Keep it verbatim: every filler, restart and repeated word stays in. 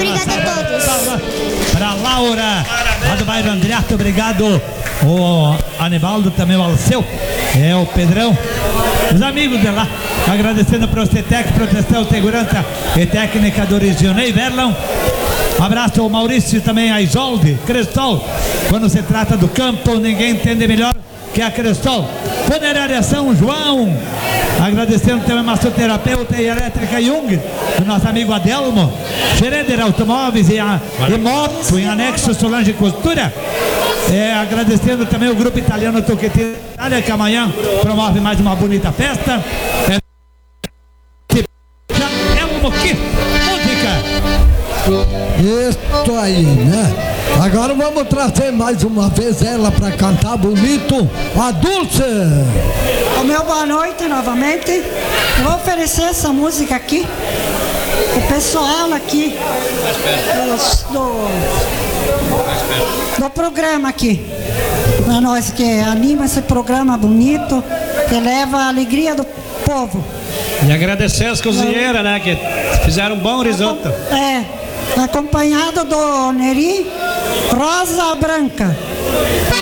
Obrigado a todos. Para Laura, lá do bairro Andriato, obrigado. O Anibaldo, também o Alceu, é o Pedrão, os amigos de lá, agradecendo para o CETEC, Proteção, Segurança e Técnica do Regional Verlão. Um abraço ao Maurício, também a Isolde, Crestol. Quando se trata do campo, ninguém entende melhor que a Crestol. Funerária São João, agradecendo também a massoterapeuta e elétrica Jung, do nosso amigo Adelmo, Schroeder Automóveis e, a, e Moto, em anexo Solange Costura. É, agradecendo também o grupo italiano Toqueteira, que amanhã promove mais uma bonita festa. É, Adelmo, que música! Isso aí, né? Agora vamos trazer mais uma vez ela para cantar bonito, a Dulce. O meu boa noite novamente. Eu vou oferecer essa música aqui o pessoal aqui do, do, do programa aqui, para nós que anima esse programa bonito, que leva a alegria do povo. E agradecer as cozinheiras, né, que fizeram um bom risoto. É, acompanhado do Neri Rosa Branca.